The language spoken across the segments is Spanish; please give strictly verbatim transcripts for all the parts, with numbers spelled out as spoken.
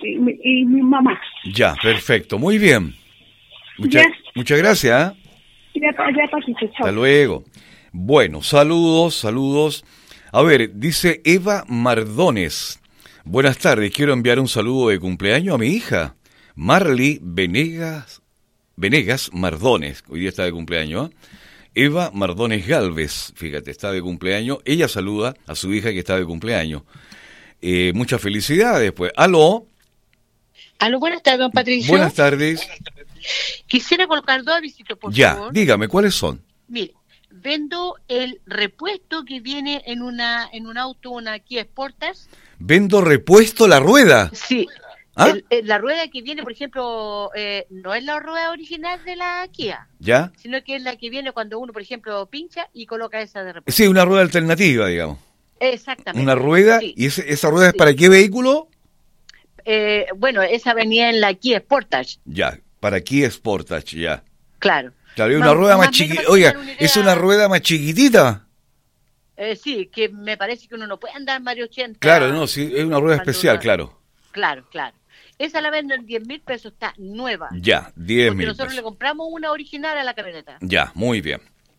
y, mi- y mi mamá. Ya, perfecto, muy bien. Mucha- Ya. Muchas gracias, ¿eh? Ya, pa- ya, Paquito, chao. Hasta luego. Bueno, saludos, saludos. A ver, dice Eva Mardones. Buenas tardes, quiero enviar un saludo de cumpleaños a mi hija, Marley Venegas, Venegas Mardones. Hoy día está de cumpleaños, ¿eh? Eva Mardones Galvez, fíjate, está de cumpleaños. Ella saluda a su hija que está de cumpleaños. Eh, muchas felicidades, pues. Aló. Aló, buenas tardes, don Patricio. Buenas tardes. Quisiera colocar dos avisitos, por Ya, favor. dígame, ¿cuáles son? Mire, vendo el repuesto que viene en una en un auto, una Kia Sportage. Vendo repuesto la rueda. Sí. ¿Ah? El- el- la rueda que viene, por ejemplo, eh, no es la rueda original de la Kia, ¿Ya? sino que es la que viene cuando uno, por ejemplo, pincha y coloca esa de repuesto. Sí, una rueda alternativa, digamos. Exactamente. Una rueda, Sí. ¿y ese- esa rueda es Sí. para qué vehículo? Eh, bueno, esa venía en la Kia Sportage, Ya, para Kia Sportage, ya. claro. Claro, es Más- una rueda más más o menos chiquitita. para Oiga, tener una ¿es idea- una rueda más chiquitita? Eh, sí, que me parece que uno no puede andar más de ochenta. Claro, no, sí, es una rueda Cuando especial, uno- claro. Claro, claro. Esa la vendo en diez mil pesos, está nueva. Ya, diez Porque mil nosotros pesos. le compramos una original a la camioneta. Ya, muy bien.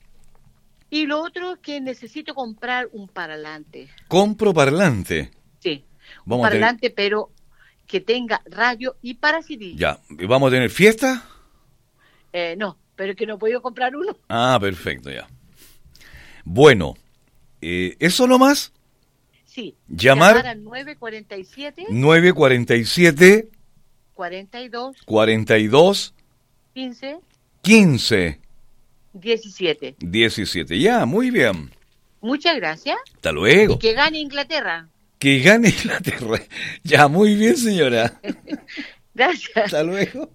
Y lo otro es que necesito comprar un parlante. Compro parlante. Sí, Vamos un a tener- parlante, pero que tenga radio y para C D. Ya, ¿vamos a tener fiesta? Eh, no, pero es que no he podido comprar uno. Ah, perfecto, ya. Bueno, eh, ¿eso nomás? Sí. Llamar- al nueve cuatro siete, nueve cuatro siete, cuarenta y dos, cuarenta y dos, quince, quince, diecisiete. diecisiete. Ya, muy bien. Muchas gracias. Hasta luego. Y que gane Inglaterra. Que gane Inglaterra. Ya, muy bien, señora. Gracias. Hasta luego.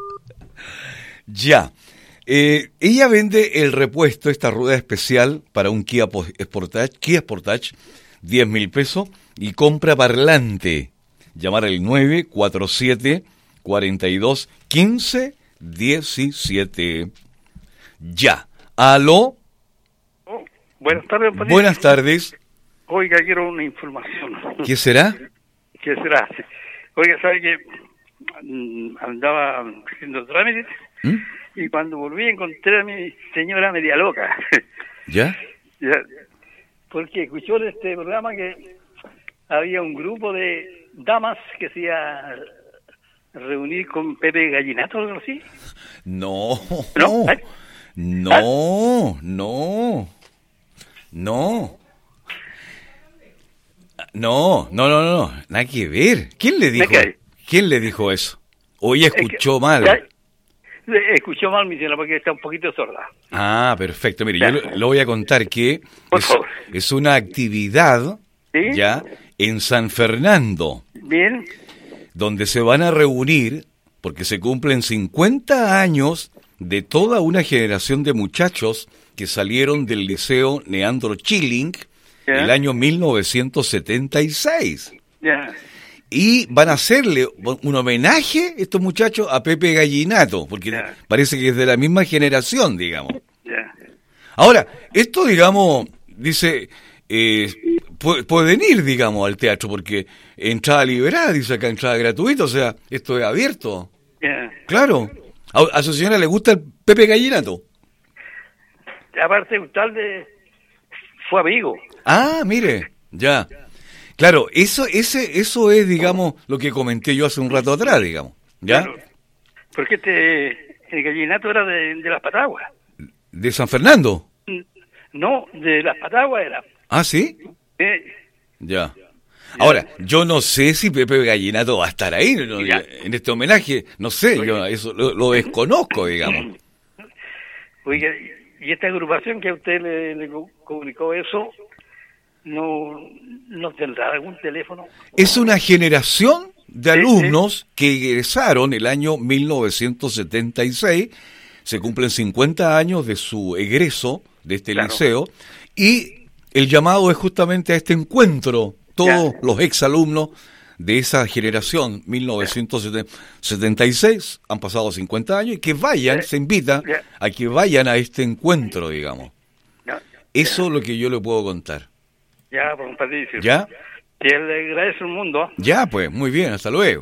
Ya. Eh, ella vende el repuesto, esta rueda especial para un Kia Po- Sportage, Kia Sportage, diez mil pesos, y compra parlante. Llamar al nueve cuatro siete, cuarenta y dos, quince, diecisiete. Ya. ¿Aló? Oh, buenas tardes, Patricio. Buenas tardes. Oiga, quiero una información. ¿Qué será? ¿Qué será? Oiga, ¿sabe que mm, andaba haciendo trámites ¿Mm? y cuando volví encontré a mi señora media loca? ¿Ya? Ya, porque escuchó en este programa que había un grupo de damas que se iba a reunir con Pepe Gallinato o algo así. No. ¿No? ¿Eh? No, no. No. No, no, no, no, nada que ver. ¿Quién le dijo? cae. ¿Quién le dijo eso? O ella Es que- escuchó mal. ya, escuchó mal mi señora porque está un poquito sorda. Ah, perfecto. Mire, yo le le voy a contar que Por es, favor. es una actividad ¿Sí? ya en San Fernando, Bien. donde se van a reunir porque se cumplen cincuenta años de toda una generación de muchachos que salieron del Liceo Neandro Chilling Ya. el año mil novecientos setenta y seis. Ya. Y van a hacerle un homenaje, estos muchachos, a Pepe Gallinato, porque Ya. parece que es de la misma generación, digamos. Ya. Ahora, esto, digamos, dice, eh, pu- pueden ir, digamos, al teatro, porque entrada liberada, dice acá, entrada gratuita, o sea, esto es abierto. Ya. Claro. ¿A, a su señora le gusta el Pepe Gallinato? Aparte, usted de... fue amigo. Ah, mire, ya. Claro, eso, ese, eso es, digamos, lo que comenté yo hace un rato atrás, digamos. ¿Ya? Claro. Porque este, el gallinato era de, de las Pataguas. ¿De San Fernando? No, de las Pataguas era. Ah, ¿sí? Eh, Ya. Ahora, yo no sé si Pepe Gallinato va a estar ahí no, Ya. en este homenaje, no sé, yo eso lo, lo desconozco, digamos. oiga, y esta agrupación que a usted le, le co- comunicó eso, ¿no, no tendrá algún teléfono? Es una generación de alumnos que egresaron el año mil novecientos setenta y seis, se cumplen cincuenta años de su egreso de este Claro. liceo, y el llamado es justamente a este encuentro, todos Ya. los exalumnos de esa generación, mil novecientos setenta y seis, han pasado cincuenta años, y que vayan, Ya. se invita Ya. a que vayan a este encuentro, digamos. No, Eso es lo que yo le puedo contar. ya, don Patricio. ¿Ya? Que le agradece un mundo. Ya, pues, muy bien, hasta luego.